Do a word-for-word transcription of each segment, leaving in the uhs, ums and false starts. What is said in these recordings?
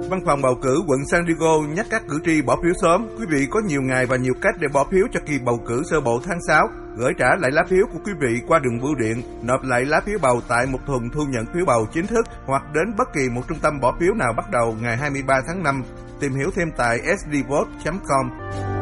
Văn phòng bầu cử quận San Diego nhắc các cử tri bỏ phiếu sớm. Quý vị có nhiều ngày và nhiều cách để bỏ phiếu cho kỳ bầu cử sơ bộ tháng sáu. Gửi trả lại lá phiếu của quý vị qua đường bưu điện, nộp lại lá phiếu bầu tại một thùng thu nhận phiếu bầu chính thức hoặc đến bất kỳ một trung tâm bỏ phiếu nào bắt đầu ngày hai mươi ba tháng năm. Tìm hiểu thêm tại s d vote chấm com.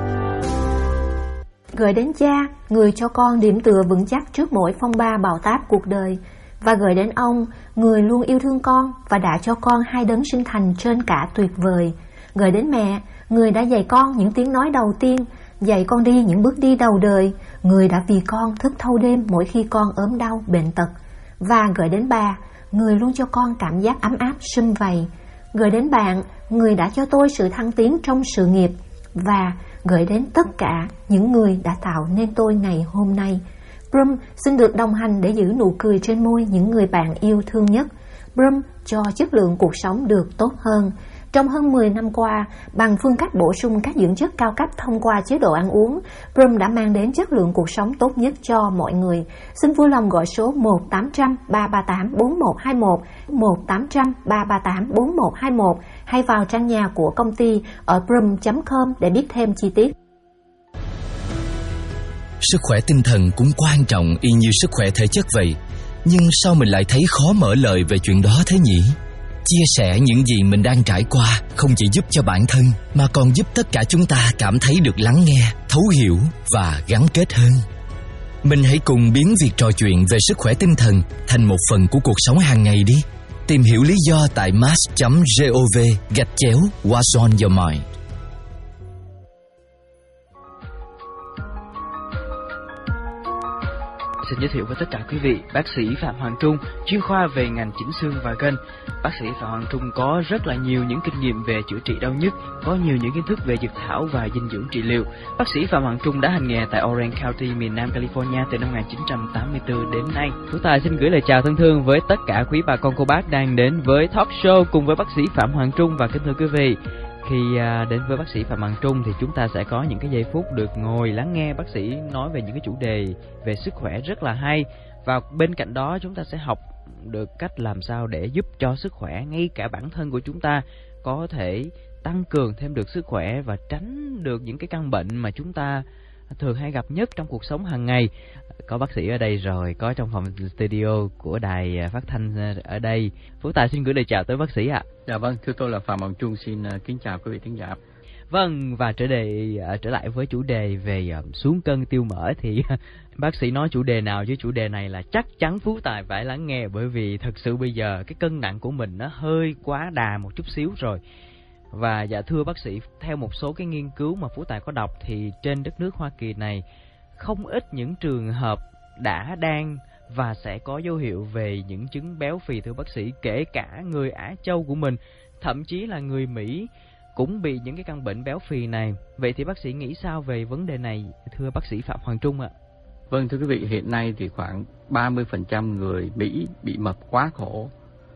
Gửi đến cha, người cho con điểm tựa vững chắc trước mỗi phong ba bão táp cuộc đời. Và gửi đến ông, người luôn yêu thương con và đã cho con hai đấng sinh thành trên cả tuyệt vời. Gửi đến mẹ, người đã dạy con những tiếng nói đầu tiên, dạy con đi những bước đi đầu đời, người đã vì con thức thâu đêm mỗi khi con ốm đau, bệnh tật. Và gửi đến bà, người luôn cho con cảm giác ấm áp sum vầy. Gửi đến bạn, người đã cho tôi sự thăng tiến trong sự nghiệp. Và gửi đến tất cả những người đã tạo nên tôi ngày hôm nay. Brum xin được đồng hành để giữ nụ cười trên môi những người bạn yêu thương nhất. Brum cho chất lượng cuộc sống được tốt hơn. Trong hơn mười năm qua, bằng phương cách bổ sung các dưỡng chất cao cấp thông qua chế độ ăn uống, Brum đã mang đến chất lượng cuộc sống tốt nhất cho mọi người. Xin vui lòng gọi số một tám trăm ba ba tám bốn một hai một, một tám trăm ba ba tám bốn một hai một hay vào trang nhà của công ty ở brum chấm com để biết thêm chi tiết. Sức khỏe tinh thần cũng quan trọng y như sức khỏe thể chất vậy. Nhưng sao mình lại thấy khó mở lời về chuyện đó thế nhỉ? Chia sẻ những gì mình đang trải qua không chỉ giúp cho bản thân mà còn giúp tất cả chúng ta cảm thấy được lắng nghe, thấu hiểu và gắn kết hơn. Mình hãy cùng biến việc trò chuyện về sức khỏe tinh thần thành một phần của cuộc sống hàng ngày đi. Tìm hiểu lý do tại mass chấm gov gạch chéo What's on your mind. Xin giới thiệu với tất cả quý vị, bác sĩ Phạm Hoàng Trung, chuyên khoa về ngành chỉnh xương và gân. Bác sĩ Phạm Hoàng Trung có rất là nhiều những kinh nghiệm về chữa trị đau nhức, có nhiều những kiến thức về dược thảo và dinh dưỡng trị liệu. Bác sĩ Phạm Hoàng Trung đã hành nghề tại Orange County, miền Nam California từ năm một nghìn chín trăm tám mươi tư đến nay. Tú Tài xin gửi lời chào thân thương với tất cả quý bà con cô bác đang đến với talk show cùng với bác sĩ Phạm Hoàng Trung. Và kính thưa quý vị, khi đến với bác sĩ Phạm Hoàng Trung thì chúng ta sẽ có những cái giây phút được ngồi lắng nghe bác sĩ nói về những cái chủ đề về sức khỏe rất là hay. Và bên cạnh đó chúng ta sẽ học được cách làm sao để giúp cho sức khỏe, ngay cả bản thân của chúng ta có thể tăng cường thêm được sức khỏe và tránh được những cái căn bệnh mà chúng ta thường hay gặp nhất trong cuộc sống hàng ngày. Có bác sĩ ở đây rồi, có trong phòng studio của đài phát thanh ở đây. Phú Tài xin gửi lời chào tới bác sĩ ạ. Dạ vâng, thưa tôi là Phạm Hoàng Trung, xin kính chào quý vị thính giả. Vâng, và trở đề trở lại với chủ đề về xuống cân tiêu mỡ thì bác sĩ nói chủ đề nào chứ chủ đề này là chắc chắn Phú Tài phải lắng nghe, bởi vì thật sự bây giờ cái cân nặng của mình nó hơi quá đà một chút xíu rồi. Và dạ thưa bác sĩ, theo một số cái nghiên cứu mà Phú Tài có đọc thì trên đất nước Hoa Kỳ này không ít những trường hợp đã đang và sẽ có dấu hiệu về những chứng béo phì thưa bác sĩ, kể cả người Á Châu của mình, thậm chí là người Mỹ cũng bị những cái căn bệnh béo phì này. Vậy thì bác sĩ nghĩ sao về vấn đề này thưa bác sĩ Phạm Hoàng Trung ạ? Vâng, thưa quý vị, hiện nay thì khoảng ba mươi phần trăm người Mỹ bị mập quá khổ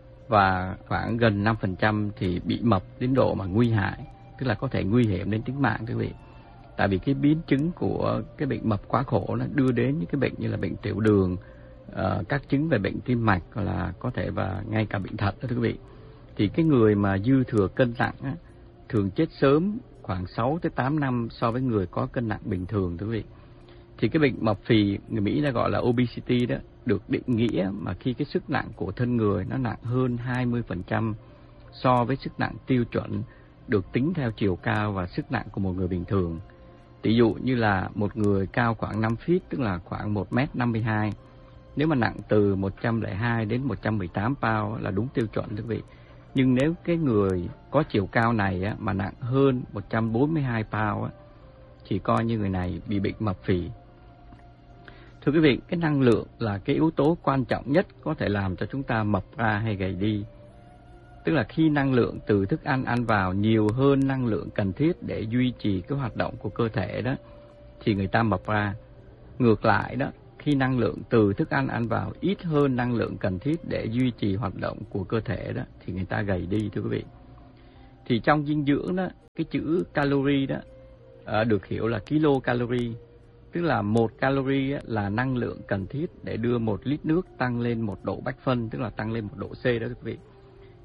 và khoảng gần năm phần trăm thì bị mập đến độ mà nguy hại, tức là có thể nguy hiểm đến tính mạng quý vị. Tại vì cái biến chứng của cái bệnh mập quá khổ nó đưa đến những cái bệnh như là bệnh tiểu đường, uh, các chứng về bệnh tim mạch, hoặc là có thể và ngay cả bệnh thận đó thưa quý vị. Thì cái người mà dư thừa cân nặng á, thường chết sớm khoảng sáu tới tám năm so với người có cân nặng bình thường thưa quý vị. Thì cái bệnh mập phì người Mỹ đã gọi là obesity đó, được định nghĩa mà khi cái sức nặng của thân người nó nặng hơn hai mươi phần trăm so với sức nặng tiêu chuẩn được tính theo chiều cao và sức nặng của một người bình thường. Ví dụ như là một người cao khoảng năm feet, tức là khoảng một mét năm mươi hai. Nếu mà nặng từ một trăm lẻ hai đến một trăm mười tám pound là đúng tiêu chuẩn thưa quý vị. Nhưng nếu cái người có chiều cao này á, mà nặng hơn một trăm bốn mươi hai pound á, thì coi như người này bị bệnh mập phì. Thưa quý vị, cái năng lượng là cái yếu tố quan trọng nhất có thể làm cho chúng ta mập ra hay gầy đi. Tức là khi năng lượng từ thức ăn ăn vào nhiều hơn năng lượng cần thiết để duy trì cái hoạt động của cơ thể đó, thì người ta mập ra. Ngược lại đó, khi năng lượng từ thức ăn ăn vào ít hơn năng lượng cần thiết để duy trì hoạt động của cơ thể đó, thì người ta gầy đi thưa quý vị. Thì trong dinh dưỡng đó, cái chữ calorie đó à, được hiểu là kilocalorie, tức là một calorie là năng lượng cần thiết để đưa một lít nước tăng lên một độ bách phân, tức là tăng lên một độ C đó quý vị.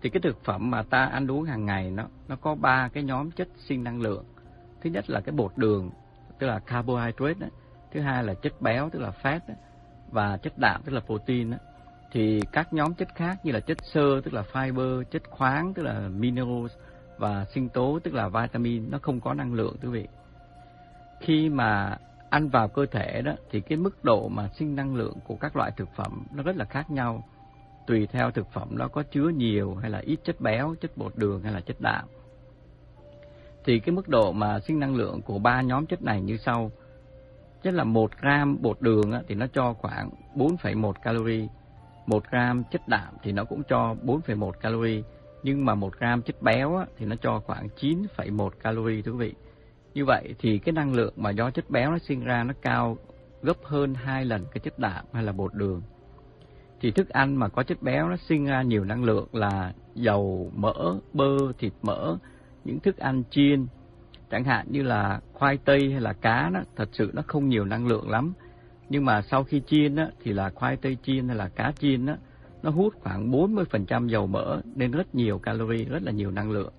Thì cái thực phẩm mà ta ăn uống hàng ngày nó nó có ba cái nhóm chất sinh năng lượng. Thứ nhất là cái bột đường, tức là carbohydrate đó. Thứ hai là chất béo, tức là fat đó. Và chất đạm, tức là protein đó. Thì các nhóm chất khác như là chất xơ, tức là fiber, chất khoáng, tức là minerals, và sinh tố, tức là vitamin, nó không có năng lượng, quý vị. Khi mà ăn vào cơ thể đó, thì cái mức độ mà sinh năng lượng của các loại thực phẩm nó rất là khác nhau, tùy theo thực phẩm nó có chứa nhiều hay là ít chất béo, chất bột đường hay là chất đạm. Thì cái mức độ mà sinh năng lượng của ba nhóm chất này như sau. Tức là một gram bột đường á, thì nó cho khoảng bốn phẩy một calorie, một gram chất đạm thì nó cũng cho bốn phẩy một calorie, nhưng mà một gram chất béo á, thì nó cho khoảng chín phẩy một calorie, thưa quý vị. Như vậy thì cái năng lượng mà do chất béo nó sinh ra nó cao gấp hơn hai lần cái chất đạm hay là bột đường. Thì thức ăn mà có chất béo nó sinh ra nhiều năng lượng là dầu, mỡ, bơ, thịt mỡ, những thức ăn chiên, chẳng hạn như là khoai tây hay là cá đó, thật sự nó không nhiều năng lượng lắm. Nhưng mà sau khi chiên đó, thì là khoai tây chiên hay là cá chiên đó, nó hút khoảng bốn mươi phần trăm dầu mỡ nên rất nhiều calorie, rất là nhiều năng lượng.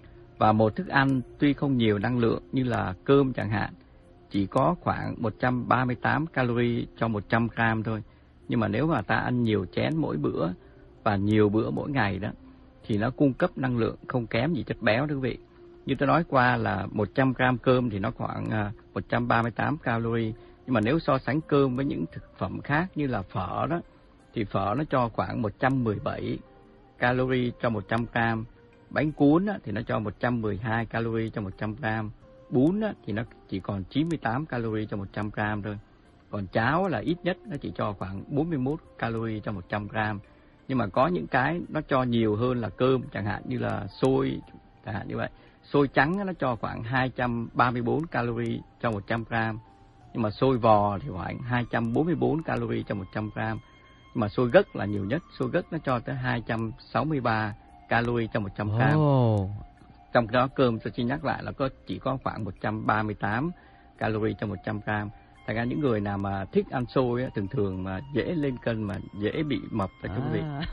Và một thức ăn tuy không nhiều năng lượng như là cơm chẳng hạn, chỉ có khoảng một trăm ba mươi tám calorie cho một trăm gram thôi. Nhưng mà nếu mà ta ăn nhiều chén mỗi bữa và nhiều bữa mỗi ngày đó, thì nó cung cấp năng lượng không kém gì chất béo, quý vị. Như tôi nói qua là một trăm gram cơm thì nó khoảng một trăm ba mươi tám calorie. Nhưng mà nếu so sánh cơm với những thực phẩm khác như là phở đó, thì phở nó cho khoảng một trăm mười bảy calorie cho một trăm gram. Bánh cuốn á, thì nó cho một trăm mười hai calorie cho một trăm gram. Bún á, thì nó chỉ còn chín mươi tám calorie cho một trăm gram thôi. Còn cháo là ít nhất nó chỉ cho khoảng bốn mươi mốt calorie cho một trăm gram. Nhưng mà có những cái nó cho nhiều hơn là cơm, chẳng hạn như là xôi, chẳng hạn như vậy. Xôi trắng nó cho khoảng hai trăm ba mươi bốn calorie cho một trăm gram. Nhưng mà xôi vò thì khoảng hai trăm bốn mươi bốn calorie cho một trăm gram. Nhưng mà xôi gấc là nhiều nhất, xôi gấc nó cho tới hai trăm sáu mươi ba calorie cho một trăm gram. Oh. Trong đó cơm tôi xin nhắc lại là có chỉ có khoảng một trăm ba mươi tám calorie cho một trăm gram. Thành ra những người nào mà thích ăn xôi á, thường thường mà dễ lên cân mà dễ bị mập là quý vị. À.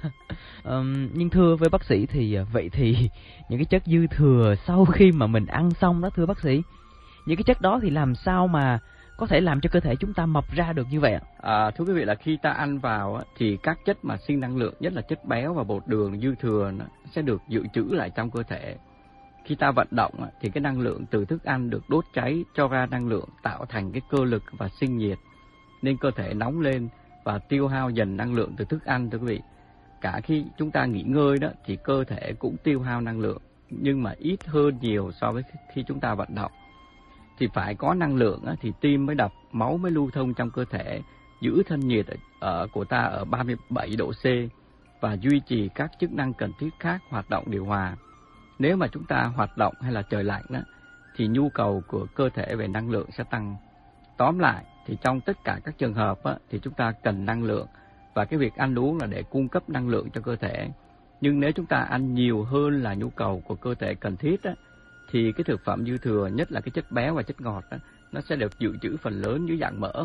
um, nhưng thưa với bác sĩ thì vậy thì những cái chất dư thừa sau khi mà mình ăn xong đó, thưa bác sĩ, những cái chất đó thì làm sao mà có thể làm cho cơ thể chúng ta mập ra được như vậy ạ? À, thưa quý vị là khi ta ăn vào á, thì các chất mà sinh năng lượng, nhất là chất béo và bột đường dư thừa nó sẽ được dự trữ lại trong cơ thể. Khi ta vận động á, thì cái năng lượng từ thức ăn được đốt cháy cho ra năng lượng tạo thành cái cơ lực và sinh nhiệt, nên cơ thể nóng lên và tiêu hao dần năng lượng từ thức ăn, thưa quý vị. Cả khi chúng ta nghỉ ngơi đó thì cơ thể cũng tiêu hao năng lượng, nhưng mà ít hơn nhiều so với khi chúng ta vận động. Thì phải có năng lượng á, thì tim mới đập, máu mới lưu thông trong cơ thể, giữ thân nhiệt ở, ở của ta ở ba mươi bảy độ C và duy trì các chức năng cần thiết khác hoạt động điều hòa. Nếu mà chúng ta hoạt động hay là trời lạnh đó, thì nhu cầu của cơ thể về năng lượng sẽ tăng. Tóm lại thì trong tất cả các trường hợp á, thì chúng ta cần năng lượng, và cái việc ăn uống là để cung cấp năng lượng cho cơ thể. Nhưng nếu chúng ta ăn nhiều hơn là nhu cầu của cơ thể cần thiết á, thì cái thực phẩm dư thừa, nhất là cái chất béo và chất ngọt đó, nó sẽ được dự trữ phần lớn dưới dạng mỡ.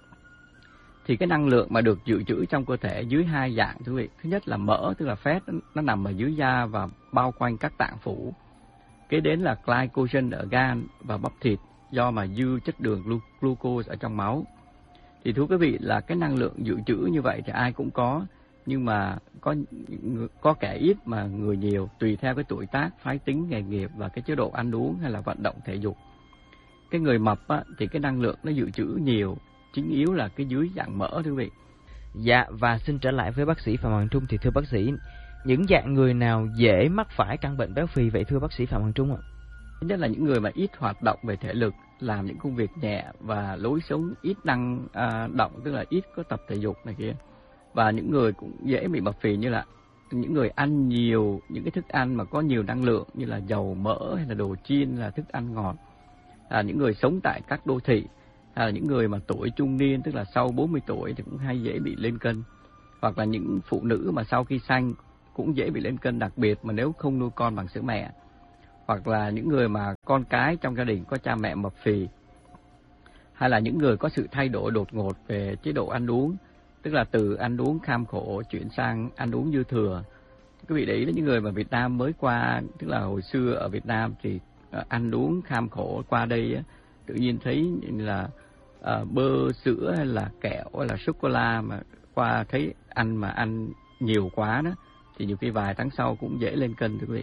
Thì cái năng lượng mà được dự trữ trong cơ thể dưới hai dạng, thưa quý vị. Thứ nhất là mỡ, tức là fat, nó nằm ở dưới da và bao quanh các tạng phủ. Kế đến là glycogen ở gan và bắp thịt, do mà dư chất đường glucose ở trong máu. Thì thưa quý vị là cái năng lượng dự trữ như vậy thì ai cũng có, nhưng mà có có kẻ ít mà người nhiều, tùy theo cái tuổi tác, phái tính, nghề nghiệp và cái chế độ ăn uống hay là vận động thể dục. Cái người mập á, thì cái năng lượng nó dự trữ nhiều, chính yếu là cái dưới dạng mỡ, thưa quý vị. Dạ, và xin trở lại với bác sĩ Phạm Hoàng Trung, thì thưa bác sĩ, những dạng người nào dễ mắc phải căn bệnh béo phì vậy thưa bác sĩ Phạm Hoàng Trung ạ? Thứ nhất là những người mà ít hoạt động về thể lực, làm những công việc nhẹ và lối sống ít năng à, động, tức là ít có tập thể dục này kia. Và những người cũng dễ bị mập phì như là những người ăn nhiều những cái thức ăn mà có nhiều năng lượng như là dầu mỡ hay là đồ chiên, là thức ăn ngọt. À, những người sống tại các đô thị, hay là những người mà tuổi trung niên, tức là sau bốn mươi tuổi thì cũng hay dễ bị lên cân. Hoặc là những phụ nữ mà sau khi sanh cũng dễ bị lên cân, đặc biệt mà nếu không nuôi con bằng sữa mẹ. Hoặc là những người mà con cái trong gia đình có cha mẹ mập phì. Hay là những người có sự thay đổi đột ngột về chế độ ăn uống, tức là từ ăn uống kham khổ chuyển sang ăn uống dư thừa. quý vị để ý là những người mà Việt Nam mới qua, tức là hồi xưa ở Việt Nam thì uh, ăn uống kham khổ, qua đây uh, tự nhiên thấy là uh, bơ sữa hay là kẹo hay là sô cô la mà qua thấy ăn mà ăn nhiều quá đó thì nhiều khi vài tháng sau cũng dễ lên cân thưa quý vị.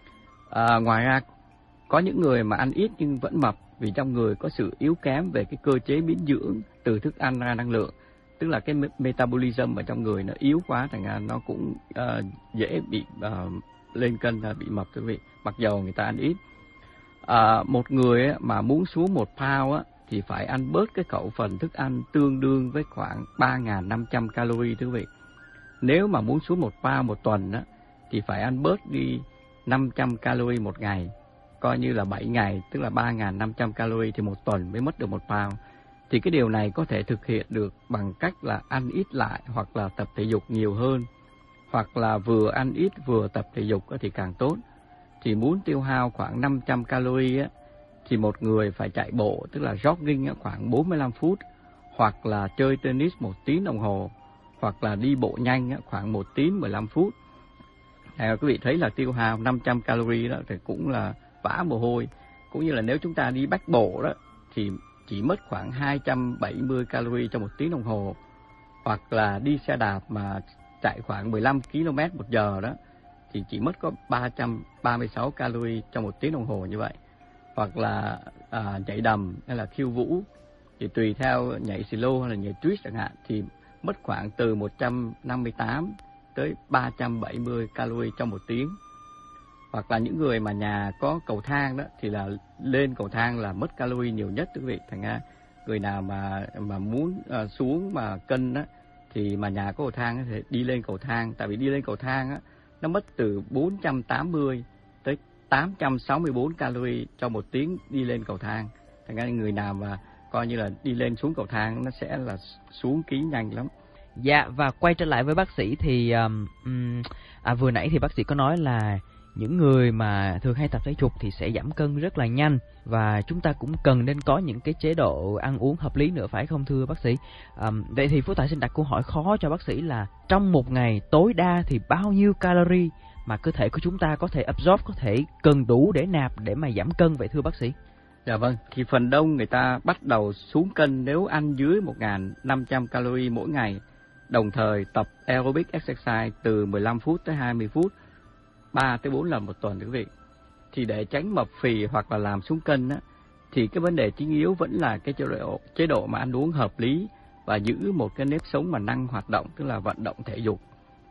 Uh, ngoài ra có những người mà ăn ít nhưng vẫn mập vì trong người có sự yếu kém về cái cơ chế biến dưỡng từ thức ăn ra năng lượng, tức là cái metabolism ở trong người nó yếu quá, thành ra nó cũng uh, dễ bị uh, lên cân, uh, bị mập quý vị, mặc dầu người ta ăn ít. Uh, một người mà muốn xuống một pound á, thì phải ăn bớt cái khẩu phần thức ăn tương đương với khoảng ba nghìn năm trăm calorie thưa quý vị. Nếu mà muốn xuống một pound một tuần á, thì phải ăn bớt đi năm trăm calorie một ngày, coi như là bảy ngày, tức là ba nghìn năm trăm calorie thì một tuần mới mất được một pound. Thì cái điều này có thể thực hiện được bằng cách là ăn ít lại hoặc là tập thể dục nhiều hơn, hoặc là vừa ăn ít vừa tập thể dục thì càng tốt. Thì muốn tiêu hao khoảng năm trăm calorie á, thì một người phải chạy bộ, tức là jogging khoảng bốn mươi lăm phút, hoặc là chơi tennis một tiếng đồng hồ, hoặc là đi bộ nhanh khoảng một tiếng mười lăm phút. À, quý vị thấy là tiêu hao năm trăm calorie đó thì cũng là vã mồ hôi. Cũng như là nếu chúng ta đi bách bộ đó thì chỉ mất khoảng hai trăm bảy mươi calorie trong một tiếng đồng hồ, hoặc là đi xe đạp mà chạy khoảng mười lăm ki lô mét một giờ đó thì chỉ mất có ba trăm ba mươi sáu calorie trong một tiếng đồng hồ như vậy. Hoặc là à, nhảy đầm hay là khiêu vũ thì tùy theo nhảy slow hay là nhảy twist chẳng hạn thì mất khoảng từ một trăm năm mươi tám tới ba trăm bảy mươi calorie trong một tiếng. Hoặc là những người mà nhà có cầu thang đó thì là lên cầu thang là mất calorie nhiều nhất quý vị. Thành ra người nào mà mà muốn uh, xuống mà cân đó thì mà nhà có cầu thang thì đi lên cầu thang, tại vì đi lên cầu thang á nó mất từ bốn trăm tám mươi tới tám trăm sáu mươi tư calorie cho một tiếng đi lên cầu thang. Thành ra người nào mà coi như là đi lên xuống cầu thang nó sẽ là xuống ký nhanh lắm. Dạ, và quay trở lại với bác sĩ thì um, à, vừa nãy thì bác sĩ có nói là những người mà thường hay tập thể dục thì sẽ giảm cân rất là nhanh, và chúng ta cũng cần nên có những cái chế độ ăn uống hợp lý nữa, phải không thưa bác sĩ? Um, vậy thì Phú Tài xin đặt câu hỏi khó cho bác sĩ là trong một ngày tối đa thì bao nhiêu calorie mà cơ thể của chúng ta có thể absorb, có thể cần đủ để nạp để mà giảm cân vậy thưa bác sĩ? Dạ vâng, thì phần đông người ta bắt đầu xuống cân nếu ăn dưới một nghìn năm trăm calorie mỗi ngày, đồng thời tập aerobic exercise từ mười lăm phút tới hai mươi phút, ba tới bốn lần một tuần quý vị. Thì để tránh mập phì hoặc là làm xuống cân á, thì cái vấn đề chính yếu vẫn là cái chế độ, chế độ mà ăn uống hợp lý và giữ một cái nếp sống mà năng hoạt động, tức là vận động thể dục.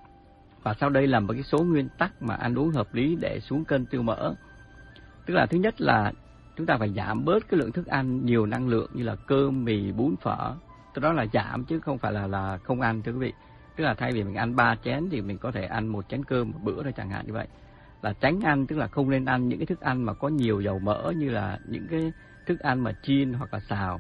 Và sau đây là một cái số nguyên tắc mà ăn uống hợp lý để xuống cân tiêu mỡ. Tức là thứ nhất là chúng ta phải giảm bớt cái lượng thức ăn nhiều năng lượng như là cơm, mì, bún, phở. Tức đó là giảm chứ không phải là là không ăn thưa quý vị. Tức là thay vì mình ăn ba chén thì mình có thể ăn một chén cơm một bữa thôi chẳng hạn như vậy. Là tránh ăn, tức là không nên ăn những cái thức ăn mà có nhiều dầu mỡ như là những cái thức ăn mà chiên hoặc là xào.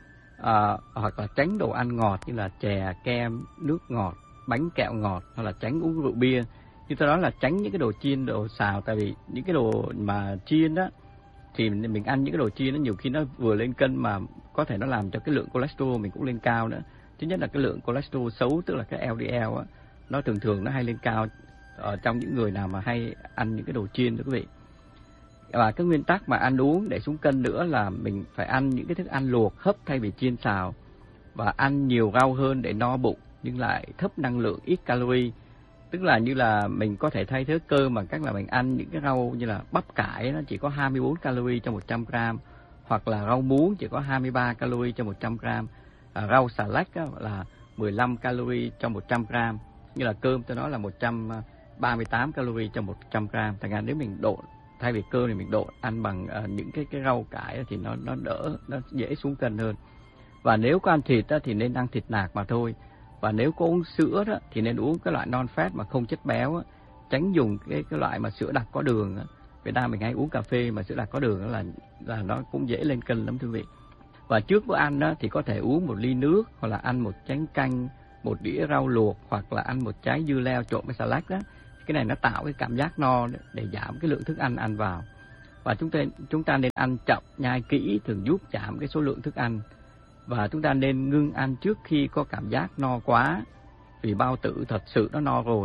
À, hoặc là tránh đồ ăn ngọt như là chè, kem, nước ngọt, bánh kẹo ngọt, hoặc là tránh uống rượu bia. Như tôi nói là tránh những cái đồ chiên, đồ xào, tại vì những cái đồ mà chiên đó thì mình ăn những cái đồ chiên nó nhiều khi nó vừa lên cân mà có thể nó làm cho cái lượng cholesterol mình cũng lên cao nữa. Thứ nhất là cái lượng cholesterol xấu, tức là cái L D L á, nó thường thường nó hay lên cao ở trong những người nào mà hay ăn những cái đồ chiên đó quý vị. Và cái nguyên tắc mà ăn uống để xuống cân nữa là mình phải ăn những cái thức ăn luộc hấp thay vì chiên xào, và ăn nhiều rau hơn để no bụng nhưng lại thấp năng lượng, ít calorie. Tức là như là mình có thể thay thế cơm bằng cách là mình ăn những cái rau như là bắp cải, nó chỉ có hai mươi tư calorie cho một trăm gram, hoặc là rau muống chỉ có hai mươi ba calorie cho một trăm gram, à, rau xà lách á, là mười lăm calorie cho một trăm gram, như là cơm tôi nói là một trăm ba mươi tám calorie cho một trăm gram. Thành ra nếu mình độn, thay vì cơm thì mình độn ăn bằng uh, những cái cái rau cải thì nó nó đỡ, nó dễ xuống cân hơn. Và nếu có ăn thịt á, thì nên ăn thịt nạc mà thôi. Và nếu có uống sữa đó, thì nên uống cái loại non fat mà không chất béo á, tránh dùng cái cái loại mà sữa đặc có đường á. Việt Nam mình hay uống cà phê mà sữa đặc có đường đó là là nó cũng dễ lên cân lắm thưa quý vị. Và trước bữa ăn đó thì có thể uống một ly nước, hoặc là ăn một chén canh, một đĩa rau luộc, hoặc là ăn một trái dưa leo trộn với xà lách đó. Cái này nó tạo cái cảm giác no để giảm cái lượng thức ăn ăn vào. Và chúng ta chúng ta nên ăn chậm, nhai kỹ, thường giúp giảm cái số lượng thức ăn. Và chúng ta nên ngưng ăn trước khi có cảm giác no quá, vì bao tử thật sự nó no rồi.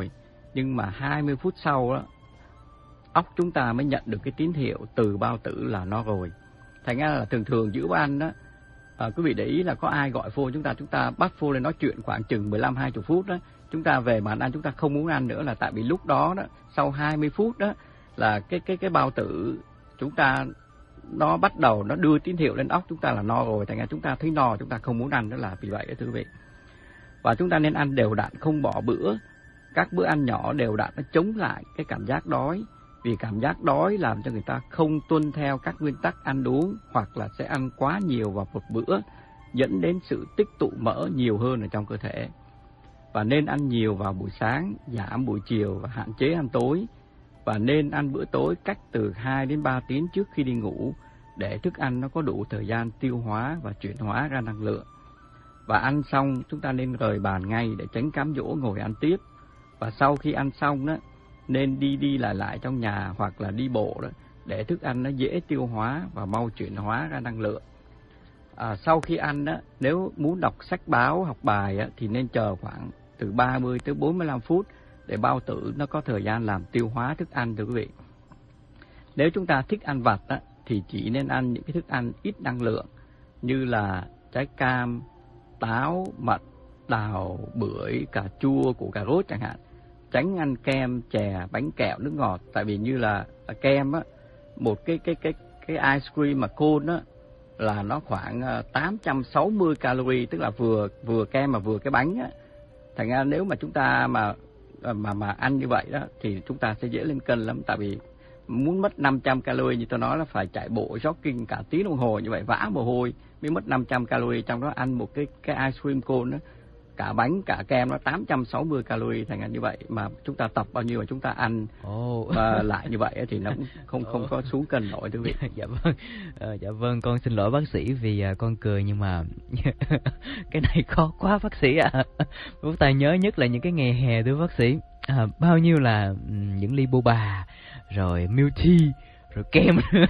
nhưng mà hai mươi phút sau đó, óc chúng ta mới nhận được cái tín hiệu từ bao tử là no rồi. Thành ra là thường thường giữa bữa ăn đó, à, quý vị để ý là có ai gọi phone chúng ta, chúng ta bắt phone lên nói chuyện khoảng chừng mười lăm hai mươi phút đó, chúng ta về bàn ăn chúng ta không muốn ăn nữa, là tại vì lúc đó đó, sau hai mươi phút đó là cái cái cái bao tử chúng ta nó bắt đầu nó đưa tín hiệu lên óc chúng ta là no rồi, thành ra chúng ta thấy no, chúng ta không muốn ăn nữa là vì vậy đó thưa quý vị. Và chúng ta nên ăn đều đặn, không bỏ bữa. Các bữa ăn nhỏ đều đặn nó chống lại cái cảm giác đói, vì cảm giác đói làm cho người ta không tuân theo các nguyên tắc ăn uống, hoặc là sẽ ăn quá nhiều vào một bữa, dẫn đến sự tích tụ mỡ nhiều hơn ở trong cơ thể. Và nên ăn nhiều vào buổi sáng, giảm buổi chiều và hạn chế ăn tối. Và nên ăn bữa tối cách từ hai đến ba tiếng trước khi đi ngủ, để thức ăn nó có đủ thời gian tiêu hóa và chuyển hóa ra năng lượng. Và ăn xong chúng ta nên rời bàn ngay để tránh cám dỗ ngồi ăn tiếp. Và sau khi ăn xong đó, nên đi đi lại lại trong nhà hoặc là đi bộ đó, để thức ăn nó dễ tiêu hóa và mau chuyển hóa ra năng lượng. À, sau khi ăn đó, nếu muốn đọc sách báo, học bài á, thì nên chờ khoảng từ ba mươi tới bốn mươi lăm phút để bao tử nó có thời gian làm tiêu hóa thức ăn thưa quý vị. Nếu chúng ta thích ăn vặt á, thì chỉ nên ăn những cái thức ăn ít năng lượng như là trái cam, táo, mật, đào, bưởi, cà chua, củ cà rốt chẳng hạn. Tránh ăn kem, chè, bánh kẹo, nước ngọt, tại vì như là kem á, một cái cái cái cái ice cream mà cone á là nó khoảng tám trăm sáu mươi calorie, tức là vừa vừa kem mà vừa cái bánh á. Thành ra nếu mà chúng ta mà mà mà ăn như vậy đó thì chúng ta sẽ dễ lên cân lắm, tại vì muốn mất năm trăm calorie như tôi nói là phải chạy bộ jogging cả tiếng đồng hồ như vậy, vã mồ hôi mới mất năm trăm calorie, trong đó ăn một cái cái ice cream cone đó, cả bánh cả kem nó tám trăm sáu mươi calorie. Thành ra như vậy mà chúng ta tập bao nhiêu mà chúng ta ăn oh. và lại như vậy thì nó cũng không không có xuống cân nổi thưa quý vị. Dạ vâng, à, dạ vâng, con xin lỗi bác sĩ vì à, con cười, nhưng mà cái này khó quá bác sĩ ạ. À. Bố tài nhớ nhất là những cái ngày hè thưa bác sĩ, à, bao nhiêu là những ly boba, rồi milk tea, rồi kem nữa.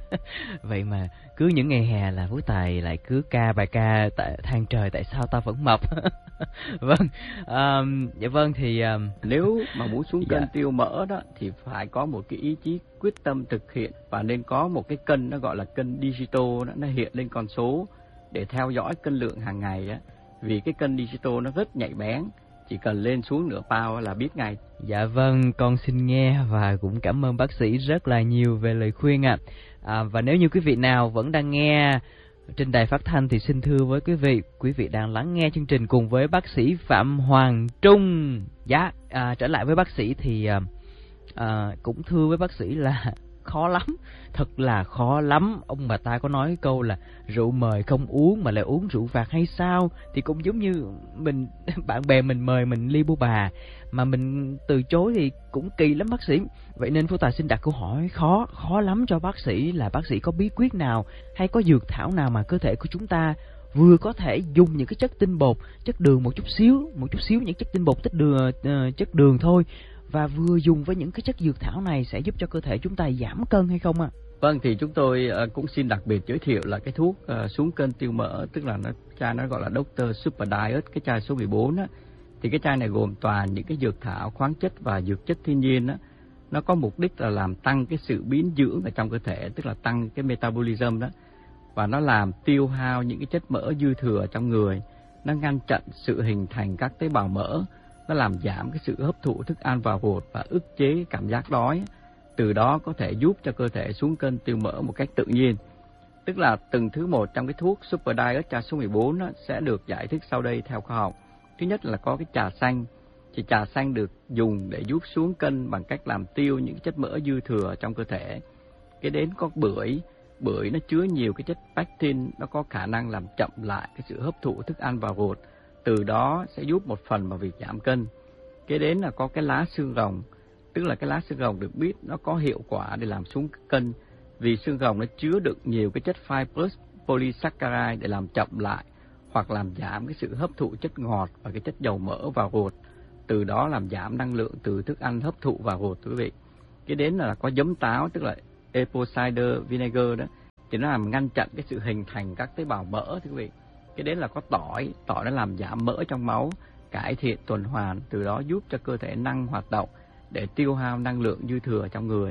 Vậy mà cứ những ngày hè là Phú Tài lại cứ ca bài ca tại than trời tại sao ta vẫn mập. Vâng, um, dạ vâng thì um, nếu mà muốn xuống cân dạ. tiêu mỡ đó thì phải có một cái ý chí quyết tâm thực hiện, và nên có một cái cân nó gọi là cân digital đó, nó hiện lên con số để theo dõi cân lượng hàng ngày á. Vì cái cân digital nó rất nhạy bén, chỉ cần lên xuống nửa pound là biết ngay. Dạ vâng, con xin nghe và cũng cảm ơn bác sĩ rất là nhiều về lời khuyên ạ. À. À, và nếu như quý vị nào vẫn đang nghe trên đài phát thanh thì xin thưa với quý vị, quý vị đang lắng nghe chương trình cùng với bác sĩ Phạm Hoàng Trung. Dạ, à, trở lại với bác sĩ thì à, à, cũng thưa với bác sĩ là khó lắm, thật là khó lắm. Ông bà ta có nói câu là rượu mời không uống mà lại uống rượu phạt hay sao? Thì cũng giống như mình bạn bè mình mời mình ly boba mà mình từ chối thì cũng kỳ lắm bác sĩ. Vậy nên Phú Tài xin đặt câu hỏi khó khó lắm cho bác sĩ là bác sĩ có bí quyết nào hay có dược thảo nào mà cơ thể của chúng ta vừa có thể dùng những cái chất tinh bột, chất đường một chút xíu, một chút xíu những chất tinh bột, chất đường, uh, chất đường thôi, và vừa dùng với những cái chất dược thảo này sẽ giúp cho cơ thể chúng ta giảm cân hay không ạ? À? Vâng, thì chúng tôi uh, cũng xin đặc biệt giới thiệu là cái thuốc uh, xuống cân tiêu mỡ, tức là nó chai nó gọi là Doctor Super Diet, cái chai số mười bốn á. Thì cái chai này gồm toàn những cái dược thảo, khoáng chất và dược chất thiên nhiên á. Nó có mục đích là làm tăng cái sự biến dưỡng ở trong cơ thể, tức là tăng cái metabolism đó. Và nó làm tiêu hao những cái chất mỡ dư thừa trong người. Nó ngăn chặn sự hình thành các tế bào mỡ. Nó làm giảm cái sự hấp thụ thức ăn vào ruột và ức chế cảm giác đói. Từ đó có thể giúp cho cơ thể xuống cân tiêu mỡ một cách tự nhiên. Tức là từng thứ một trong cái thuốc Super Diet chai số mười bốn đó, sẽ được giải thích sau đây theo khoa học. Thứ nhất là có cái trà xanh. Thì trà xanh được dùng để giúp xuống cân bằng cách làm tiêu những chất mỡ dư thừa trong cơ thể. Cái đến có bưởi. Bưởi nó chứa nhiều cái chất pectin, nó có khả năng làm chậm lại cái sự hấp thụ thức ăn vào ruột. Từ đó sẽ giúp một phần vào việc giảm cân. Kế đến là có cái lá xương rồng. Tức là cái lá xương rồng được biết nó có hiệu quả để làm xuống cân. Vì xương rồng nó chứa đựng nhiều cái chất fibrous polysaccharide để làm chậm lại hoặc làm giảm cái sự hấp thụ chất ngọt và cái chất dầu mỡ vào ruột. Từ đó làm giảm năng lượng từ thức ăn hấp thụ vào ruột quý vị. Kế đến là có giấm táo, tức là apple cider vinegar đó. Thì nó làm ngăn chặn cái sự hình thành các tế bào mỡ thưa quý vị. Cái đến là có tỏi, tỏi nó làm giảm mỡ trong máu, cải thiện tuần hoàn, từ đó giúp cho cơ thể năng hoạt động để tiêu hao năng lượng dư thừa trong người.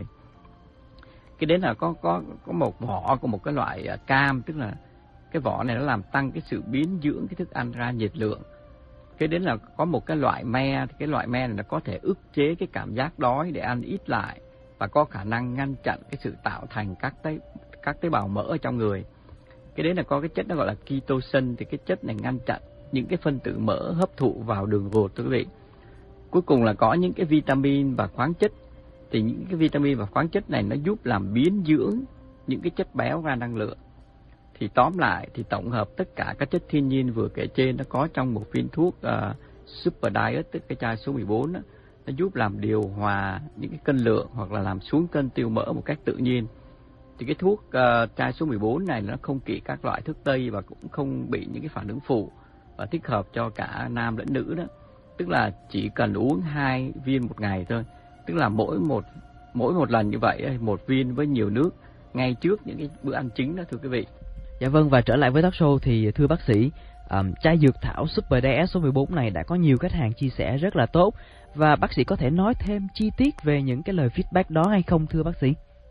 Cái đến là có có có một vỏ của một cái loại cam, tức là cái vỏ này nó làm tăng cái sự biến dưỡng cái thức ăn ra nhiệt lượng. Cái đến là có một cái loại me, thì cái loại me này nó có thể ức chế cái cảm giác đói để ăn ít lại và có khả năng ngăn chặn cái sự tạo thành các tế các tế bào mỡ ở trong người. Cái đấy là có cái chất nó gọi là ketosin, thì cái chất này ngăn chặn những cái phân tử mỡ hấp thụ vào đường ruột, thưa quý vị. Cuối cùng là có những cái vitamin và khoáng chất, thì những cái vitamin và khoáng chất này nó giúp làm biến dưỡng những cái chất béo ra năng lượng. Thì tóm lại thì tổng hợp tất cả các chất thiên nhiên vừa kể trên nó có trong một viên thuốc uh, Super Diet, tức cái chai số mười bốn đó, nó giúp làm điều hòa những cái cân lượng hoặc là làm xuống cân tiêu mỡ một cách tự nhiên. Thì cái thuốc uh, chai số mười bốn này nó không kỵ các loại thuốc tây và cũng không bị những cái phản ứng phụ, và thích hợp cho cả nam lẫn nữ đó. Tức là chỉ cần uống hai viên một ngày thôi, tức là mỗi một mỗi một lần như vậy một viên với nhiều nước ngay trước những cái bữa ăn chính đó, thưa quý vị. Dạ vâng, và trở lại với talk show thì thưa bác sĩ, um, chai dược thảo Super Diet số mười bốn này đã có nhiều khách hàng chia sẻ rất là tốt, và bác sĩ có thể nói thêm chi tiết về những cái lời feedback đó hay không thưa bác sĩ?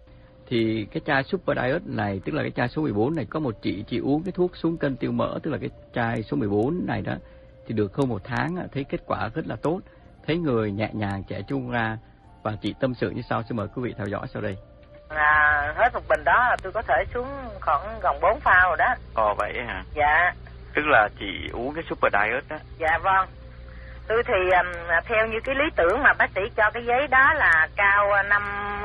Thì cái chai Super Diet này, tức là cái chai số mười bốn này, có một chị chị uống cái thuốc xuống cân tiêu mỡ, tức là cái chai số mười bốn này đó, thì được hơn một tháng thấy kết quả rất là tốt, thấy người nhẹ nhàng trẻ trung ra, và chị tâm sự như sau. Xin mời quý vị theo dõi sau đây. À, hết một bình đó tôi có thể xuống khoảng gần bốn phao rồi đó. Ồ vậy hả? Dạ. Tức là chị uống cái Super Diet đó. Dạ vâng. Tôi thì um, theo như cái lý tưởng mà bác sĩ cho cái giấy đó là cao năm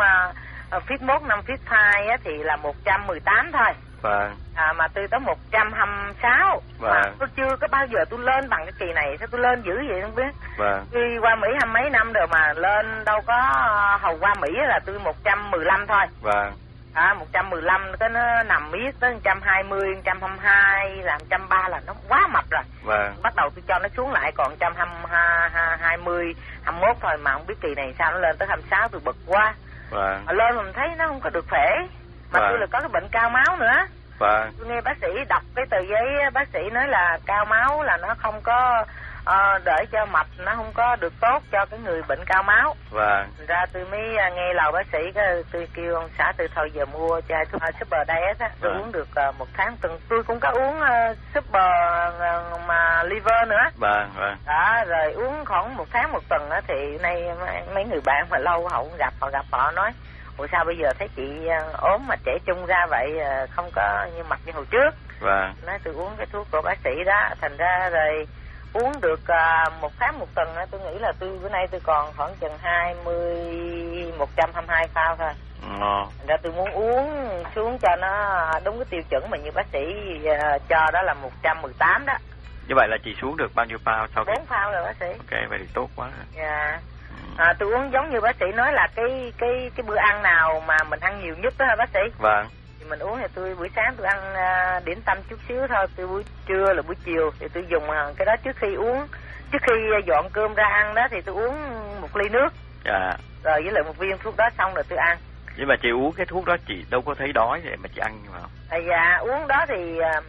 uh, feet một, năm feet hai á, thì là một trăm mười tám thôi. Vâng. À, mà tôi tới một trăm hai mươi sáu. Vâng. Mà tôi chưa có bao giờ tôi lên bằng cái kỳ này, sao tôi lên dữ vậy không biết. Vâng. Đi qua Mỹ hai mấy năm rồi mà lên đâu có, hầu qua Mỹ là tôi một trăm mười lăm thôi. Vâng. À, một trăm mười lăm cái nó nằm miết tới một trăm hai mươi, một trăm hai mươi hai, là một trăm ba mươi là nó quá mập rồi. Vâng. Bắt đầu tôi cho nó xuống lại còn một trăm hai mươi, hai mươi mốt thôi, mà không biết kỳ này sao nó lên tới hai mươi sáu, tôi bực quá. Vâng. Mà lên mình thấy nó không có được khỏe. Mà vâng. tôi là có cái bệnh cao máu nữa. Vâng. Tôi nghe bác sĩ đọc cái tờ giấy, bác sĩ nói là cao máu là nó không có uh, để cho mập, nó không có được tốt cho cái người bệnh cao máu. Vâng. Thành ra tôi mới nghe lời bác sĩ, cái tôi kêu ông xã tôi thôi giờ mua chai thuốc Super Diet á, tôi vâng. uống được uh, một tháng tuần. Tôi cũng có uống uh, Super uh, mà liver nữa. Vâng, vâng. Đó, rồi uống khoảng một tháng một tuần á, thì nay mấy người bạn mà lâu họ không gặp, họ gặp họ nói ủa sao bây giờ thấy chị ốm mà trẻ trung ra vậy, không có như mặt như hồi trước. Vâng. Nói tôi uống cái thuốc của bác sĩ đó, thành ra rồi uống được uh, một tháng một tuần á, tôi nghĩ là tôi bữa nay tôi còn khoảng chừng hai mươi, một trăm hai mươi hai phao thôi. Ờ. Thành ra tôi muốn uống xuống cho nó đúng cái tiêu chuẩn mà như bác sĩ uh, cho đó là một trăm mười tám đó. Như vậy là chị xuống được bao nhiêu phao sau khi? bốn phao rồi bác sĩ. Ok, vậy thì tốt quá rồi. Dạ. À, tôi uống giống như bác sĩ nói là cái cái cái bữa ăn nào mà mình ăn nhiều nhất đó hả bác sĩ? Vâng. Thì mình uống thì tôi buổi sáng tôi ăn uh, điểm tâm chút xíu thôi, tôi buổi trưa là buổi chiều thì tôi dùng uh, cái đó trước khi uống, trước khi uh, dọn cơm ra ăn đó thì tôi uống một ly nước. Dạ. Rồi với lại một viên thuốc đó xong rồi tôi ăn. Nhưng mà chị uống cái thuốc đó chị đâu có thấy đói vậy mà chị ăn như không? À, dạ uống đó thì uh,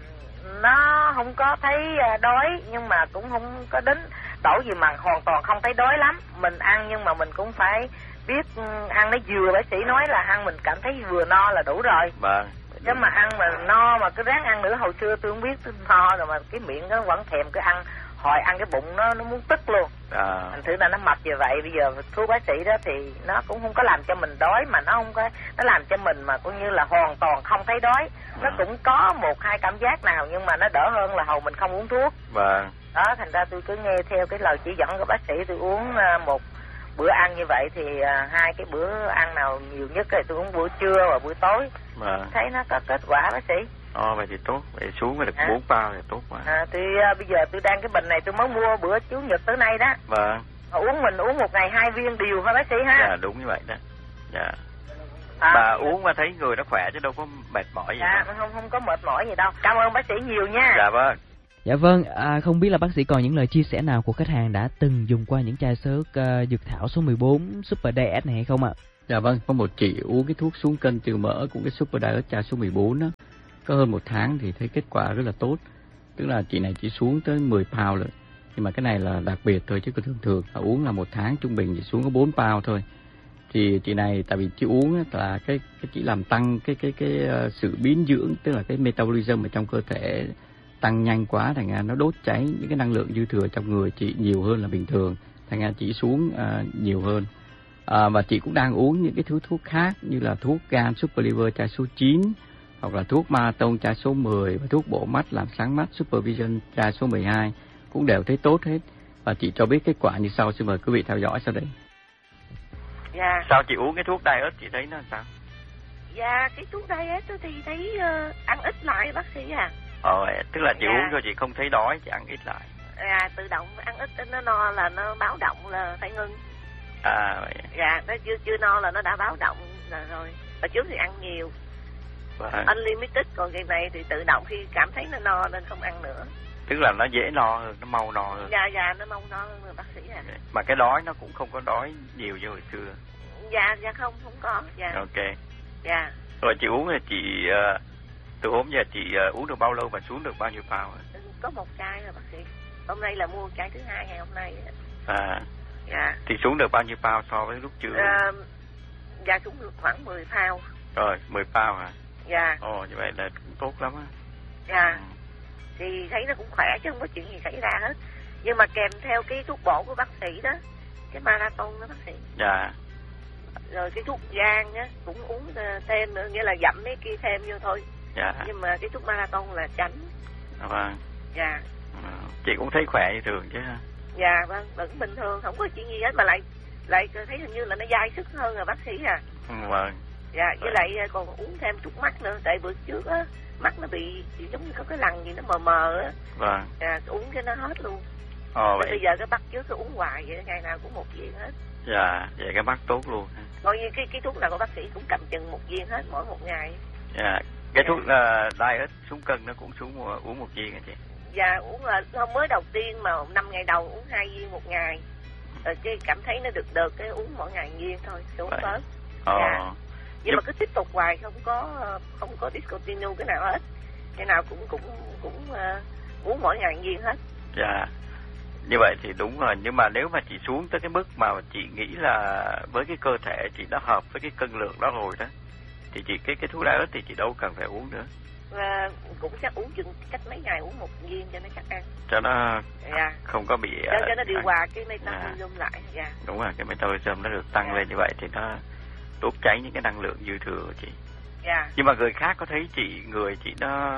nó không có thấy uh, đói, nhưng mà cũng không có đến đổi gì mà hoàn toàn không thấy đói lắm. Mình ăn nhưng mà mình cũng phải biết ăn nó vừa, bác sĩ nói là ăn mình cảm thấy vừa no là đủ rồi. Vâng. Chứ mà ăn mà no mà cứ ráng ăn nữa, hồi xưa tôi không biết tôi no rồi mà cái miệng nó vẫn thèm cứ ăn, hồi ăn cái bụng nó nó muốn tức luôn. À. Thành thử là nó mập như vậy. Bây giờ thuốc bác sĩ đó thì nó cũng không có làm cho mình đói, mà nó không có, nó làm cho mình mà cũng như là hoàn toàn không thấy đói. Nó cũng có một hai cảm giác nào nhưng mà nó đỡ hơn là hầu mình không uống thuốc. Vâng. Đó, thành ra tôi cứ nghe theo cái lời chỉ dẫn của bác sĩ, tôi uống một bữa ăn như vậy thì hai cái bữa ăn nào nhiều nhất thì tôi uống bữa trưa và bữa tối. Vâng. Thấy nó có kết quả bác sĩ. Ồ, vậy thì tốt, vậy xuống mới được bốn à. bao thì tốt quá. À, tôi bây giờ tôi đang cái bình này tôi mới mua bữa Chủ nhật tới nay đó. Vâng. Mà uống mình uống một ngày hai viên điều hả bác sĩ ha? Dạ đúng như vậy đó. Dạ. À, bà uống mà thấy người nó khỏe chứ đâu có mệt mỏi gì. Dạ, đâu. không không có mệt mỏi gì đâu. Cảm ơn bác sĩ nhiều nha. Dạ vâng. Dạ vâng, à, không biết là bác sĩ còn những lời chia sẻ nào của khách hàng đã từng dùng qua những chai sớ uh, dược thảo số mười bốn Super Diet này hay không ạ? Dạ vâng, có một chị uống cái thuốc xuống cân tiêu mỡ cũng cái Super Diet chai số mười bốn đó, có hơn một tháng thì thấy kết quả rất là tốt. Tức là chị này chỉ xuống tới mười pound rồi. Nhưng mà cái này là đặc biệt thôi, chứ thường thường là uống là một tháng trung bình chỉ xuống có bốn pound thôi. Thì chị này tại vì chị uống là cái cái chỉ làm tăng cái cái cái, cái uh, sự biến dưỡng, tức là cái metabolism ở trong cơ thể tăng nhanh quá, thành ra nó đốt cháy những cái năng lượng dư thừa trong người chị nhiều hơn là bình thường, thành ra chị xuống uh, nhiều hơn. À, và chị cũng đang uống những cái thứ thuốc khác như là thuốc gan Super Liver chai số chín, hoặc là thuốc Marathon chai số mười, và thuốc bổ mắt làm sáng mắt Supervision chai số mười hai, cũng đều thấy tốt hết. Và chị cho biết kết quả như sau, xin mời quý vị theo dõi sau đây. Dạ. Sao chị uống cái thuốc diet chị thấy nó làm sao? Dạ, cái thuốc diet tôi thì thấy uh, ăn ít lại bác sĩ à. Ờ, tức là chị dạ. uống cho chị không thấy đói, chị ăn ít lại. Dạ, tự động ăn ít nó no là nó báo động là phải ngưng. À vậy. Dạ, nó chưa chưa no là nó đã báo động là rồi. Ở trước thì ăn nhiều. Vâng. Unlimited, còn cái này thì tự động khi cảm thấy nó no nên không ăn nữa. Tức là nó dễ no hơn, nó mau no hơn. Dạ, dạ, nó mau no hơn rồi bác sĩ à. Mà cái đói nó cũng không có đói nhiều như hồi xưa. Dạ, dạ không, không có. Dạ. Ok. Dạ. Rồi chị uống là chị, uh, từ hôm giờ chị uh, uống được bao lâu và xuống được bao nhiêu pound? Có một chai rồi bác sĩ. Hôm nay là mua chai thứ hai ngày hôm nay. À. Dạ. Thì xuống được bao nhiêu pound so với lúc chưa? À, dạ xuống được khoảng mười pound. Rồi, mười pound hả? Dạ. Ồ, như vậy là cũng tốt lắm á. Dạ. Ừ. Thì thấy nó cũng khỏe chứ không có chuyện gì xảy ra hết. Nhưng mà kèm theo cái thuốc bổ của bác sĩ đó, cái Marathon đó bác sĩ. Dạ. Rồi cái thuốc gan á cũng uống thêm nữa, nghĩa là dặm mấy kia thêm vô thôi. Dạ. Nhưng mà cái thuốc Marathon là tránh. Vâng. Dạ. À, chị cũng thấy khỏe như thường chứ ha? Dạ vâng, vẫn bình thường, không có chuyện gì hết, mà lại lại thấy hình như là nó dai sức hơn rồi bác sĩ à. Ừ, vâng. Dạ, với lại còn uống thêm thuốc mắt nữa, tại bữa trước á mắt nó bị giống như có cái lằn gì nó mờ mờ á. Vâng. Dạ, uống cho nó hết luôn. Ồ vậy. Bây giờ cái bắt trước cứ uống hoài vậy, ngày nào cũng một viên hết. Dạ, vậy cái mắt tốt luôn. Coi như cái cái thuốc nào của bác sĩ cũng cầm chừng một viên hết mỗi một ngày. Dạ, cái dạ. thuốc uh, diet xuống cân nó cũng xuống uh, uống một viên hả chị? Dạ, uống là hôm mới đầu tiên mà năm ngày đầu uống hai viên một ngày. Rồi cái cảm thấy nó được được cái uống mỗi ngày viên thôi, xuống bớt. Ờ. Dạ. Nhưng mà cứ tiếp tục hoài, không có không có discontinue cái nào hết. Cái nào cũng cũng cũng uh, uống mỗi ngày viên hết. Dạ. Như vậy thì đúng rồi, nhưng mà nếu mà chị xuống tới cái mức mà chị nghĩ là với cái cơ thể chị đã hợp với cái cân lượng đó rồi đó, thì chị cái cái thuốc diet thì chị đâu cần phải uống nữa. Và cũng chắc uống chừng cách mấy ngày uống một viên cho nó chắc ăn. Cho nó dạ. không có bị cho, cho nó điều hòa cái metabolism dạ. lại. Dạ. Đúng rồi, cái metabolism nó được tăng dạ. lên như vậy thì nó đốt cháy những cái năng lượng dư thừa của chị. Dạ. Nhưng mà người khác có thấy chị, người chị nó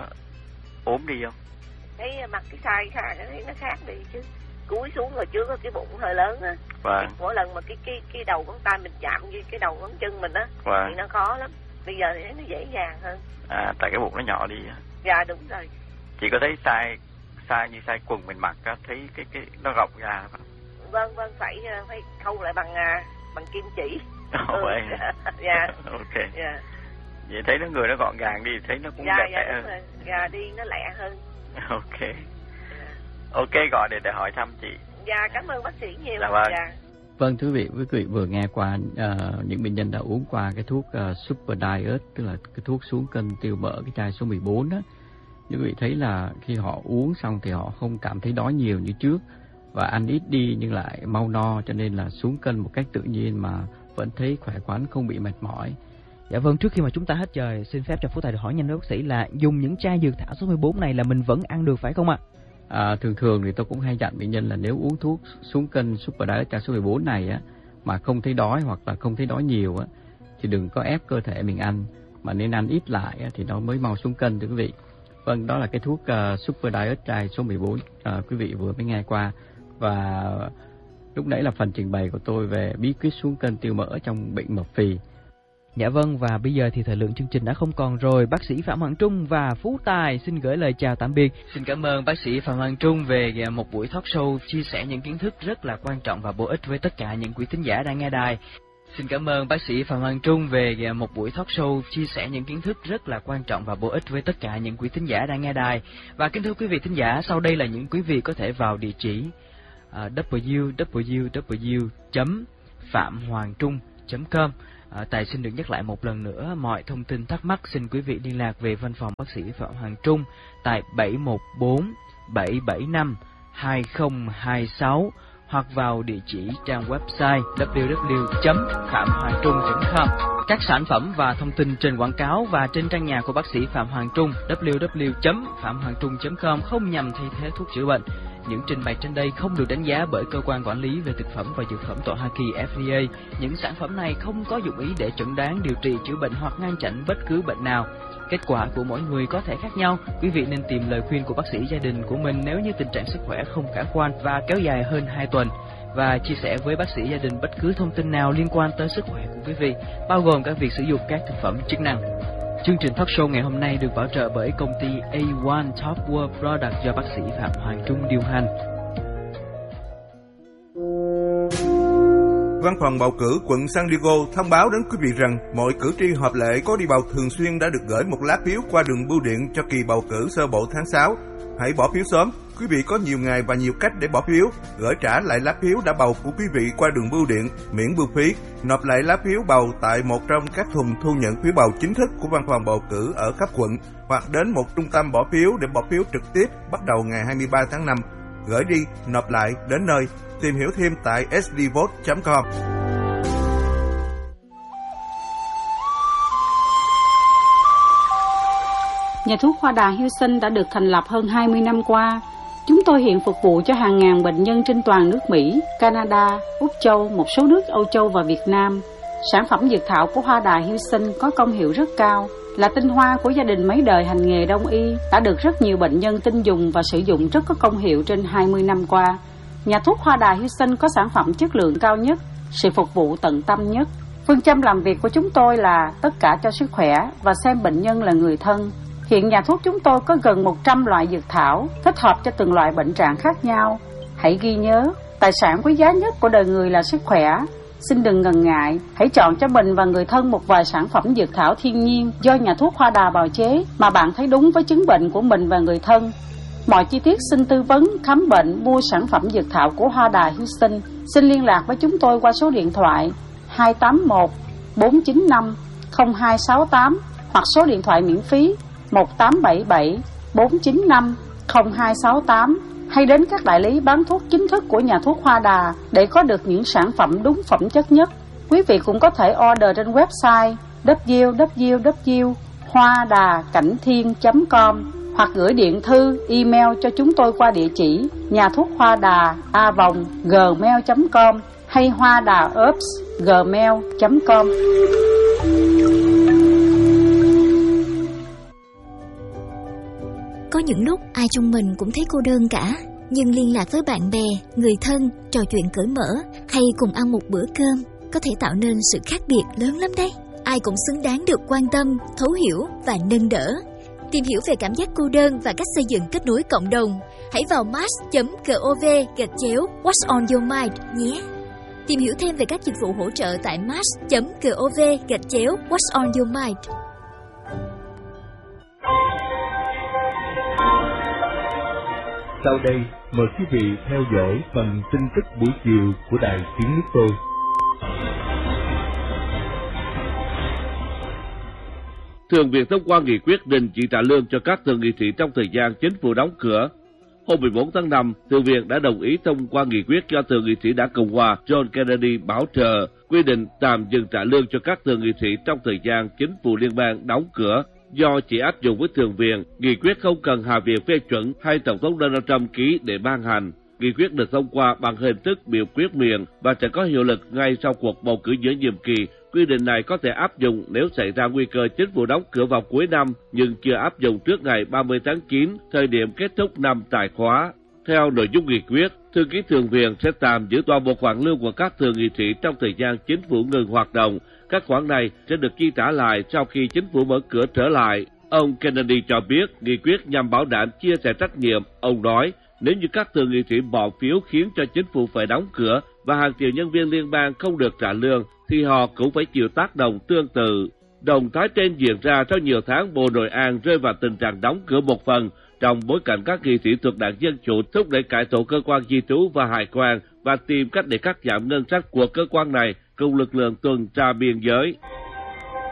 ốm đi không? Thấy mặt cái sai khác, thấy nó khác đi chứ. Cúi xuống rồi trước có cái bụng hơi lớn á. Vâng. Mỗi lần mà cái cái cái đầu ngón tay mình chạm với cái đầu ngón chân mình á vâng. thì nó khó lắm. Bây giờ thì thấy nó dễ dàng hơn. À, tại cái bụng nó nhỏ đi á. Dạ đúng rồi. Chị có thấy sai sai như sai quần mình mặc á, thấy cái cái nó rộng ra không? Vâng vâng, phải phải khâu lại bằng bằng kim chỉ. Ồ vậy. Dạ. Ok. Dạ. Vậy thấy nó người nó gọn gàng đi, thấy nó cũng dạ, đẹp dạ, đẽ hơn. Rồi. Dạ, đi nó lẹ hơn. Ok. Ok, gọi để để hỏi thăm chị. Dạ, cảm ơn bác sĩ nhiều. Dạ vâng. Dạ. Vâng, thưa quý vị, quý vị vừa nghe qua uh, những bệnh nhân đã uống qua cái thuốc uh, Super Diet, tức là cái thuốc xuống cân tiêu mỡ, cái chai số mười bốn đó. Quý vị thấy là khi họ uống xong thì họ không cảm thấy đói nhiều như trước và ăn ít đi nhưng lại mau no, cho nên là xuống cân một cách tự nhiên mà vẫn thấy khỏe khoắn, không bị mệt mỏi. Dạ vâng, trước khi mà chúng ta hết giờ, xin phép cho Phú Tài được hỏi nhanh với bác sĩ là dùng những chai dược thảo số mười bốn này là mình vẫn ăn được phải không ạ? À, thường thường thì tôi cũng hay dặn bệnh nhân là nếu uống thuốc xuống cân Super Diet chai số mười bốn này á mà không thấy đói hoặc là không thấy đói nhiều á thì đừng có ép cơ thể mình ăn, mà nên ăn ít lại á, thì nó mới mau xuống cân thưa quý vị. Vâng, đó là cái thuốc uh, Super Diet chai số mười bốn uh, quý vị vừa mới nghe qua. Và lúc nãy là phần trình bày của tôi về bí quyết xuống cân tiêu mỡ trong bệnh mập phì. Dạ vâng, và bây giờ thì thời lượng chương trình đã không còn rồi. Bác sĩ Phạm Hoàng Trung và Phú Tài xin gửi lời chào tạm biệt. Xin cảm ơn bác sĩ Phạm Hoàng Trung về một buổi talk show chia sẻ những kiến thức rất là quan trọng và bổ ích với tất cả những quý thính giả đang nghe đài. Xin cảm ơn bác sĩ Phạm Hoàng Trung về một buổi talk show chia sẻ những kiến thức rất là quan trọng và bổ ích với tất cả những quý thính giả đang nghe đài. Và kính thưa quý vị thính giả, sau đây là những quý vị có thể vào địa chỉ uh, w w w chấm phạm hoàng trung chấm com. À, Tài xin được nhắc lại một lần nữa, mọi thông tin thắc mắc xin quý vị liên lạc về văn phòng bác sĩ Phạm Hoàng Trung tại bảy một bốn bảy bảy năm hai không hai sáu hoặc vào địa chỉ trang website w w w chấm phạm hoàng trung chấm com. Các sản phẩm và thông tin trên quảng cáo và trên trang nhà của bác sĩ Phạm Hoàng Trung w w w chấm phạm hoàng trung chấm com không nhằm thay thế thuốc chữa bệnh. Những trình bày trên đây không được đánh giá bởi cơ quan quản lý về thực phẩm và dược phẩm tại Hoa Kỳ F D A. Những sản phẩm này không có dụng ý để chẩn đoán, điều trị, chữa bệnh hoặc ngăn chặn bất cứ bệnh nào. Kết quả của mỗi người có thể khác nhau. Quý vị nên tìm lời khuyên của bác sĩ gia đình của mình nếu như tình trạng sức khỏe không khả quan và kéo dài hơn hai tuần. Và chia sẻ với bác sĩ gia đình bất cứ thông tin nào liên quan tới sức khỏe của quý vị, bao gồm cả việc sử dụng các thực phẩm chức năng. Chương trình talk show ngày hôm nay được bảo trợ bởi công ty A một Top World Product do bác sĩ Phạm Hoàng Trung điều hành. Văn phòng bầu cử quận San Diego thông báo đến quý vị rằng mọi cử tri hợp lệ có đi bầu thường xuyên đã được gửi một lá phiếu qua đường bưu điện cho kỳ bầu cử sơ bộ tháng sáu. Hãy bỏ phiếu sớm. Quý vị có nhiều ngày và nhiều cách để bỏ phiếu. Gửi trả lại lá phiếu đã bầu của quý vị qua đường bưu điện, miễn bưu phí. Nộp lại lá phiếu bầu tại một trong các thùng thu nhận phiếu bầu chính thức của văn phòng bầu cử ở khắp quận, hoặc đến một trung tâm bỏ phiếu để bỏ phiếu trực tiếp bắt đầu ngày hai mươi ba tháng năm. Gửi đi, nộp lại, đến nơi. Tìm hiểu thêm tại s d vote chấm com. Nhà thuốc Hoa Đà Houston đã được thành lập hơn hai mươi năm qua. Chúng tôi hiện phục vụ cho hàng ngàn bệnh nhân trên toàn nước Mỹ, Canada, Úc Châu, một số nước Âu Châu và Việt Nam. Sản phẩm dược thảo của Hoa Đà Houston có công hiệu rất cao, là tinh hoa của gia đình mấy đời hành nghề đông y, đã được rất nhiều bệnh nhân tin dùng và sử dụng rất có công hiệu trên hai mươi năm qua. Nhà thuốc Hoa Đà Houston có sản phẩm chất lượng cao nhất, sự phục vụ tận tâm nhất. Phương châm làm việc của chúng tôi là tất cả cho sức khỏe và xem bệnh nhân là người thân. Hiện nhà thuốc chúng tôi có gần một trăm loại dược thảo, thích hợp cho từng loại bệnh trạng khác nhau. Hãy ghi nhớ, tài sản quý giá nhất của đời người là sức khỏe. Xin đừng ngần ngại, hãy chọn cho mình và người thân một vài sản phẩm dược thảo thiên nhiên do nhà thuốc Hoa Đà bào chế mà bạn thấy đúng với chứng bệnh của mình và người thân. Mọi chi tiết xin tư vấn, khám bệnh, mua sản phẩm dược thảo của Hoa Đà Houston. Xin liên lạc với chúng tôi qua số điện thoại hai tám một bốn chín năm không hai sáu tám hoặc số điện thoại miễn phí một tám bảy bảy bốn chín năm không hai sáu tám, hay đến các đại lý bán thuốc chính thức của nhà thuốc Hoa Đà để có được những sản phẩm đúng phẩm chất nhất. Quý vị cũng có thể order trên website w w w chấm hoa đà cảnh thiên chấm com hoặc gửi điện thư, email cho chúng tôi qua địa chỉ nhà thuốc hoa đà a vòng gmail chấm com hay hoa đà herbs gmail chấm com. Có những lúc ai trong mình cũng thấy cô đơn cả, nhưng liên lạc với bạn bè, người thân, trò chuyện cởi mở hay cùng ăn một bữa cơm có thể tạo nên sự khác biệt lớn lắm đấy. Ai cũng xứng đáng được quan tâm, thấu hiểu và nâng đỡ. Tìm hiểu về cảm giác cô đơn và cách xây dựng kết nối cộng đồng, hãy vào match chấm gov gạch chéo What's on your mind nhé. Tìm hiểu thêm về các dịch vụ hỗ trợ tại match chấm gov gạch chéo What's on your mind. Sau đây, mời quý vị theo dõi phần tin tức buổi chiều của Đài Tiếng Nước Tôi. Thượng viện thông qua nghị quyết đình chỉ trả lương cho các thượng nghị sĩ trong thời gian chính phủ đóng cửa. Hôm mười bốn tháng năm, Thượng viện đã đồng ý thông qua nghị quyết do thượng nghị sĩ đảng Cộng hòa John Kennedy bảo trợ, quy định tạm dừng trả lương cho các thượng nghị sĩ trong thời gian chính phủ liên bang đóng cửa. Do chỉ áp dụng với Thượng viện, nghị quyết không cần Hạ viện phê chuẩn hay Tổng thống Donald Trump ký để ban hành. Nghị quyết được thông qua bằng hình thức biểu quyết miệng và sẽ có hiệu lực ngay sau cuộc bầu cử giữa nhiệm kỳ. Quy định này có thể áp dụng nếu xảy ra nguy cơ chính phủ đóng cửa vào cuối năm, nhưng chưa áp dụng trước ngày ba mươi tháng chín, thời điểm kết thúc năm tài khóa. Theo nội dung nghị quyết, thư ký Thượng viện sẽ tạm giữ toàn bộ khoản lương của các thượng nghị sĩ trong thời gian chính phủ ngừng hoạt động. Các khoản này sẽ được chi trả lại sau khi chính phủ mở cửa trở lại. Ông Kennedy cho biết nghị quyết nhằm bảo đảm chia sẻ trách nhiệm. Ông nói, nếu như các thượng nghị sĩ bỏ phiếu khiến cho chính phủ phải đóng cửa và hàng triệu nhân viên liên bang không được trả lương, thì họ cũng phải chịu tác động tương tự. Động thái trên diễn ra sau nhiều tháng Bộ Nội an rơi vào tình trạng đóng cửa một phần, trong bối cảnh các nghị sĩ thuộc Đảng Dân Chủ thúc đẩy cải tổ cơ quan di trú và hải quan và tìm cách để cắt giảm ngân sách của cơ quan này cùng lực lượng tuần tra biên giới.